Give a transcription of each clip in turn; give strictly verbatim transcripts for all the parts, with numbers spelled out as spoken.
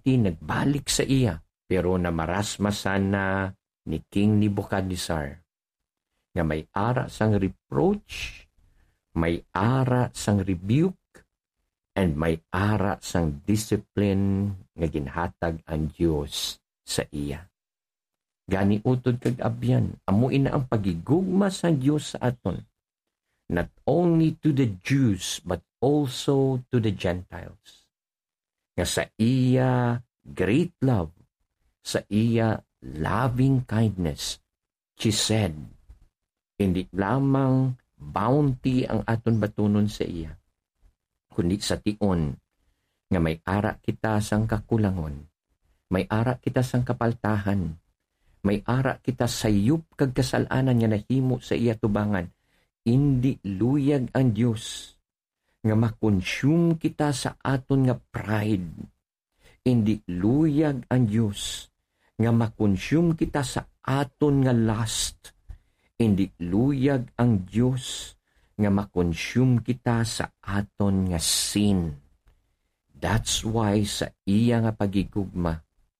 iti nagbalik sa iya, pero namarasmasan na ni King Nebuchadnezzar, nga may ara sang reproach, may ara sang rebuke, and may ara sang discipline nga ginhatag ang Dios sa iya. Gani utod kag abyan, amuin na ang pagigugma sa Dios sa aton, not only to the Jews but also to the Gentiles. Nga sa iya great love, sa iya loving kindness, she said, hindi lamang bounty ang aton batunon sa iya, kundi sa tion nga may ara kita sang kakulangon, may ara kita sang kapaltahan, may ara kita sayup kag kasalanan nga nahimo sa iya tubangan. Indi luyag ang Dios nga makonsume kita sa aton nga pride. Indi luyag ang Dios nga makonsume kita sa aton nga lust. Indi luyag ang Dios nga makonsume kita sa aton nga sin. That's why sa iya nga pagigugma,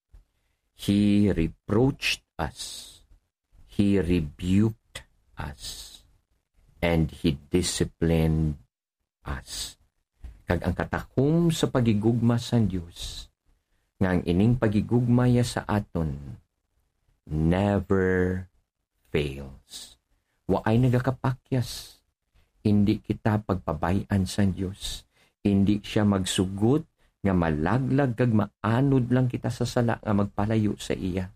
He reproached us, He rebuked us, and He disciplined us. Kag ang katakom sa pagigugma sa Dios, nga ang ining pagigugmaya sa aton, never fails. Waay nagakapakyas. Hindi kita pagpabayan sa Dios. Hindi siya magsugot nga malaglag kag maanod lang kita sa sala nga magpalayo sa iya.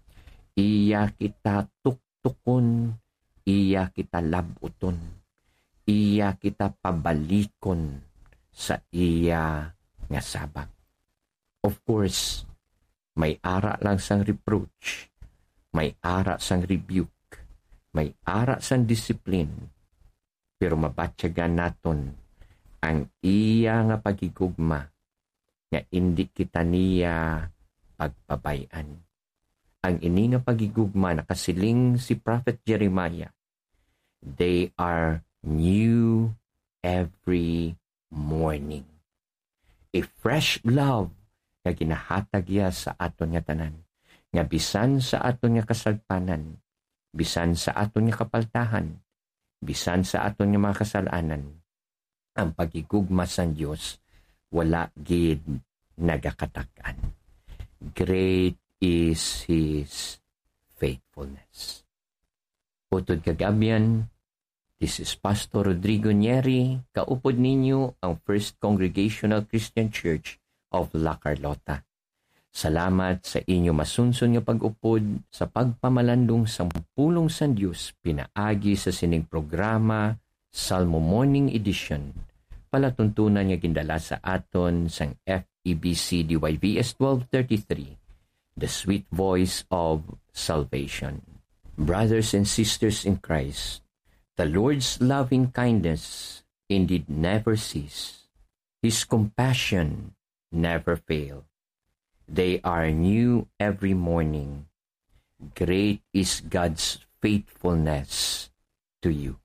Iya kita tuktukon, iya kita labuton, iya kita pabalikon sa iya nga sabak. Of course, may ara lang sang reproach, may ara sang rebuke, may ara sang discipline, pero mabatyagan naton ang iya nga pagigugma nga hindi kita niya pagpabayan. Ang ini nga pagigugma nakasiling si Prophet Jeremiah, they are new every morning. A fresh love nga ginahatag ya sa aton nga tanan, nga bisan sa aton nga kasalpanan, bisan sa aton nga kapaltahan, bisan sa aton nga mga kasalanan, ang pagigugma sa Dios wala gid nagakatakan. Great is His faithfulness. Utod kagabyan, this is Pastor Rodrigo Nieri, kaupod ninyo ang First Congregational Christian Church of La Carlota. Salamat sa inyo masunson nga pag-upod sa pagpamalandong sa pulong sa Diyos pinaagi sa sining programa Salmo Morning Edition, palatuntunan nga gindala sa aton sang F E B C D Y V S twelve thirty-three, The Sweet Voice of Salvation. Brothers and sisters in Christ, the Lord's loving kindness indeed never cease. His compassion never fail. They are new every morning. Great is God's faithfulness to you.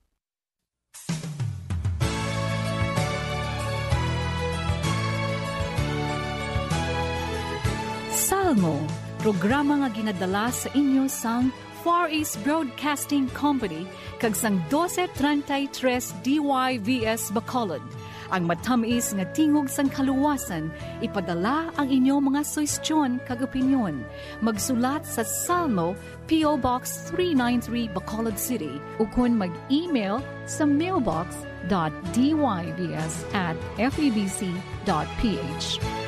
Salmo, programa nga ginadala sa inyo sang Far East Broadcasting Company kag sang twelve thirty-three D Y V S Bacolod. Ang matamis nga tingog sang kaluwasan, ipadala ang inyong mga suwestyon kag opinyon. Magsulat sa Salmo, P O Box three ninety-three, Bacolod City, ukon mag-email sa mailbox dot d y v s at f e b c dot p h.